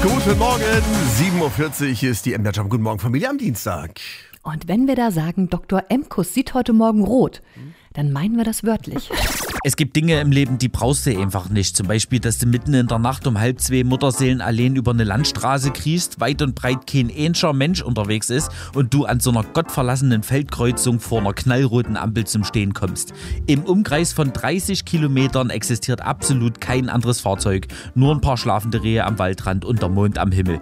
Guten Morgen, 7.40 Uhr ist die MDR Jump. Guten Morgen, Familie am Dienstag. Und wenn wir da sagen, Dr. Emkus sieht heute Morgen rot, dann meinen wir das wörtlich. Es gibt Dinge im Leben, die brauchst du einfach nicht. Zum Beispiel, dass du mitten in der Nacht um 1:30 Mutterseelen allein über eine Landstraße kriechst, weit und breit kein einziger Mensch unterwegs ist und du an so einer gottverlassenen Feldkreuzung vor einer knallroten Ampel zum Stehen kommst. Im Umkreis von 30 Kilometern existiert absolut kein anderes Fahrzeug. Nur ein paar schlafende Rehe am Waldrand und der Mond am Himmel.